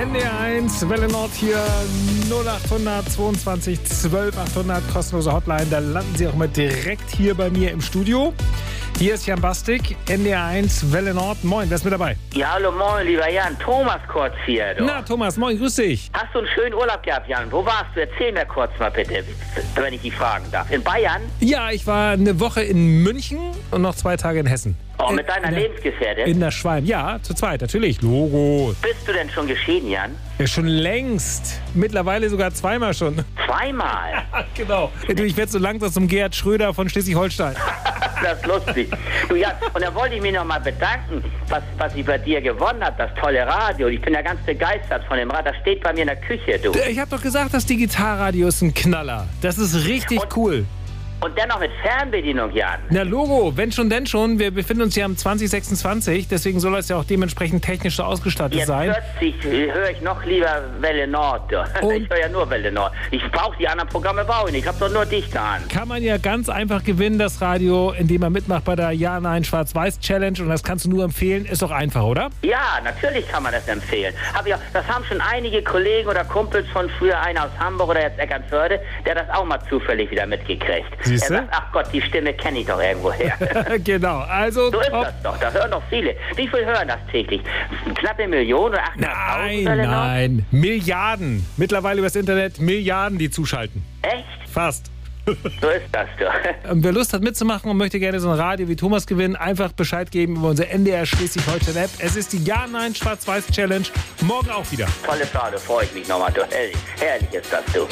NDR1, Welle Nord hier, 0800 22 12 800, kostenlose Hotline. Da landen Sie auch mal direkt hier bei mir im Studio. Hier ist Jan Bastik, NDR1, Welle Nord. Moin, wer ist mit dabei? Ja, hallo, moin, lieber Jan. Thomas kurz hier. Du. Na, Thomas, moin, grüß dich. Hast du einen schönen Urlaub gehabt, Jan? Wo warst du? Erzähl mir kurz mal bitte, wenn ich dich fragen darf. In Bayern? Ja, ich war eine Woche in München und noch 2 Tage in Hessen. Oh, mit deiner Lebensgefährtin? In der Schwalm, ja, zu zweit, natürlich, Logo. Bist du denn schon geschieden, Jan? Ja, schon längst. Mittlerweile sogar 2-mal schon. 2-mal? Genau. Du, ich werde so langsam zum Gerhard Schröder von Schleswig-Holstein. Das ist lustig. Du, Jan, und da wollte ich mich noch mal bedanken, was ich bei dir gewonnen habe, das tolle Radio. Ich bin ja ganz begeistert von dem Radio. Das steht bei mir in der Küche, du. Ich habe doch gesagt, das Digitalradio ist ein Knaller. Das ist richtig cool. Und dennoch mit Fernbedienung, Jan. Na Logo, wenn schon, denn schon. Wir befinden uns ja im 2026, deswegen soll es ja auch dementsprechend technisch so ausgestattet sein. Plötzlich höre ich noch lieber Welle Nord. Ich höre ja nur Welle Nord. Ich brauche die anderen Programme nicht. Ich habe doch nur dich da an. Kann man ja ganz einfach gewinnen, das Radio, indem man mitmacht bei der Ja-Nein-Schwarz-Weiß-Challenge. Und das kannst du nur empfehlen. Ist doch einfach, oder? Ja, natürlich kann man das empfehlen. Das haben schon einige Kollegen oder Kumpels von früher, einer aus Hamburg oder jetzt Eckernförde, der das auch mal zufällig wieder mitgekriegt. Siehste? Er sagt, ach Gott, die Stimme kenne ich doch irgendwo her. Genau, also... So ist das doch, da hören doch viele. Wie viel hören das täglich? Knappe Million oder 800.000? Nein, Milliarden. Mittlerweile übers Internet Milliarden, die zuschalten. Echt? Fast. So ist das doch. Wer Lust hat mitzumachen und möchte gerne so ein Radio wie Thomas gewinnen, einfach Bescheid geben über unsere NDR Schleswig-Holstein-App. Es ist die Ja-Nein-Schwarz-Weiß-Challenge. Morgen auch wieder. Tolles Radio, freue ich mich nochmal. Herrlich ist das, du.